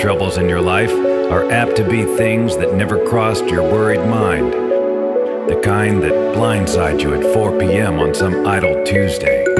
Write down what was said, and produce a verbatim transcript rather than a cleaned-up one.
troubles in your life are apt to be things that never crossed your worried mind. The kind that blindside you at four p.m. on some idle Tuesday.